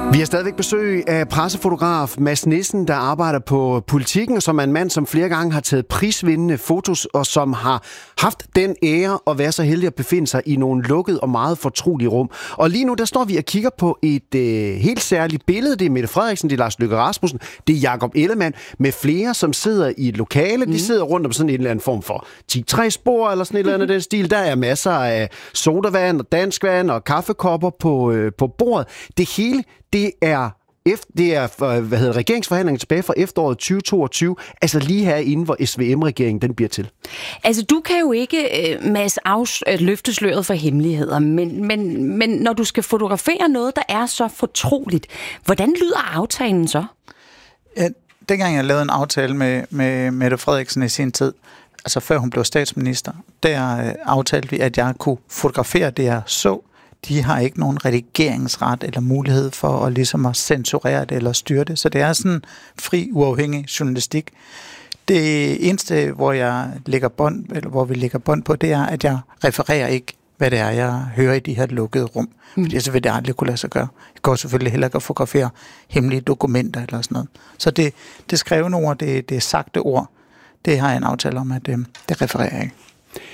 Vi har stadigvæk besøg af pressefotograf Mads Nissen, der arbejder på Politiken, som er en mand, som flere gange har taget prisvindende fotos, og som har haft den ære at være så heldig at befinde sig i nogle lukkede og meget fortrolige rum. Og lige nu, der står vi og kigger på et helt særligt billede. Det er Mette Frederiksen, det er Lars Løkke Rasmussen, det er Jakob Ellemann, med flere, som sidder i et lokale. De sidder rundt om sådan en eller anden form for 10-3-spor, eller sådan et eller andet den stil. Der er masser af sodavand og danskvand og kaffekopper på bordet. Det hele, det er regeringsforhandlingen tilbage fra efteråret 2022, altså lige herinde, hvor SVM-regeringen den bliver til. Altså, du kan jo ikke, Mads, løfte sløret for hemmeligheder, men når du skal fotografere noget, der er så fortroligt, hvordan lyder aftalen så? Ja, dengang jeg lavede en aftale med Mette Frederiksen i sin tid, altså før hun blev statsminister, der aftalte vi, at jeg kunne fotografere det, jeg så. De har ikke nogen redigeringsret eller mulighed for at ligesom at censurere det eller styre det. Så det er sådan fri, uafhængig journalistik. Det eneste, hvor vi lægger bånd på, det er, at jeg refererer ikke, hvad det er, jeg hører i de her lukkede rum. Fordi så vil det aldrig kunne lade sig gøre. Jeg går selvfølgelig heller ikke at fotografere hemmelige dokumenter eller sådan noget. Så det skrevne ord, det sagte ord, det har jeg en aftale om, at det refererer jeg ikke.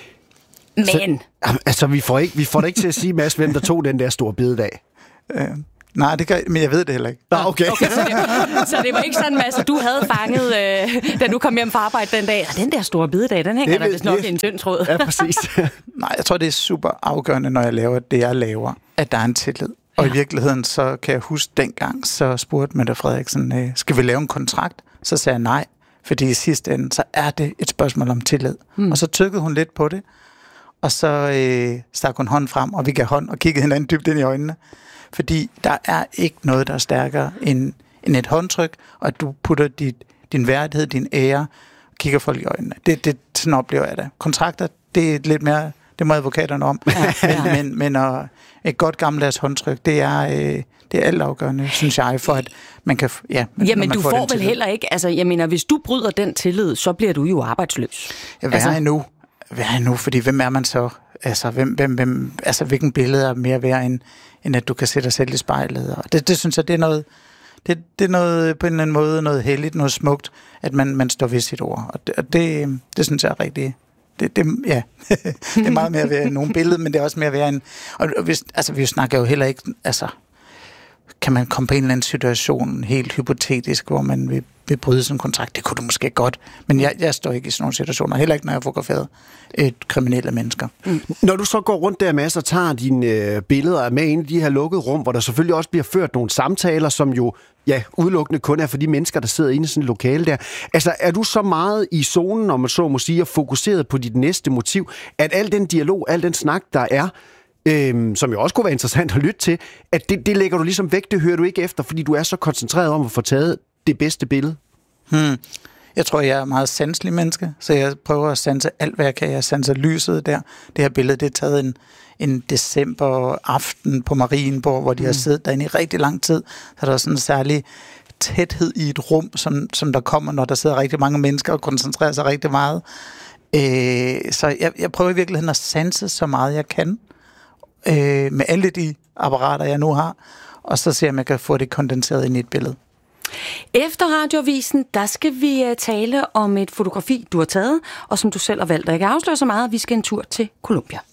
Men... Altså, vi får det ikke til at sige, Mads, hvem der tog den der store bededag. Nej, men jeg ved det heller ikke. Okay. Så det var ikke sådan, Mads, at du havde fanget, da du kom hjem fra arbejde den dag. Og den der store bededag, den hænger der vist nok i en tynd tråd. Ja, præcis. Nej, jeg tror, det er super afgørende, når jeg laver det, jeg laver, at der er en tillid. Og i virkeligheden, så kan jeg huske dengang, så spurgte Mette Frederiksen, skal vi lave en kontrakt? Så sagde jeg nej, fordi i sidste ende, så er det et spørgsmål om tillid. Og så tykkede hun lidt på det. Og så stak hun hånden frem, og vi gav hånd og kiggede hinanden dybt ind i øjnene. Fordi der er ikke noget, der er stærkere end et håndtryk, og at du putter din værdighed, din ære, og kigger folk i øjnene. Sådan oplever jeg det. Kontrakter, det er lidt mere, det må advokaterne om. Men et godt gammeldags håndtryk, det er altafgørende, synes jeg, for at man kan... Ja, men du får vel heller ikke... Altså, jeg mener, hvis du bryder den tillid, så bliver du jo arbejdsløs. Ja, hvad er nu? Fordi hvem er man så? Altså, hvilken billede er mere værd, end at du kan sætte dig selv i spejlet? Og det synes jeg, det er noget... Det er noget, på en eller anden måde, noget helligt, noget smukt, at man står ved sit ord. Og det synes jeg er rigtigt... Det er meget mere værd end nogle billeder, men det er også mere værd end... vi snakker jo heller ikke... Altså, kan man komme på en eller anden situation, helt hypotetisk, hvor man vil bryde sådan en kontrakt? Det kunne du måske godt, men jeg står ikke i sådan nogle situationer, heller ikke, når jeg fotograferer kriminelle mennesker. Når du så går rundt der, Mads, og tager dine billeder med ind i de her lukkede rum, hvor der selvfølgelig også bliver ført nogle samtaler, som jo udelukkende kun er for de mennesker, der sidder inde i sådan et lokale der. Altså, er du så meget i zonen, om man så må sige, og fokuseret på dit næste motiv, at al den dialog, al den snak, der er, som jo også kunne være interessant at lytte til, at det lægger du ligesom væk, det hører du ikke efter, fordi du er så koncentreret om at få taget det bedste billede? Jeg tror, jeg er meget sanselig menneske, så jeg prøver at sanse alt, hvad jeg kan. Jeg sanser lyset der. Det her billede, det er taget en december aften på Marienborg, hvor de har siddet derinde i rigtig lang tid. Så der er sådan en særlig tæthed i et rum, som der kommer, når der sidder rigtig mange mennesker og koncentrerer sig rigtig meget. Så jeg prøver i virkeligheden at sanse så meget, jeg kan. Med alle de apparater, jeg nu har, og så ser jeg, om jeg kan få det kondenseret ind i et billede. Efter Radioavisen, der skal vi tale om et fotografi, du har taget, og som du selv har valgt. Jeg kan afsløre så meget, at vi skal en tur til Colombia.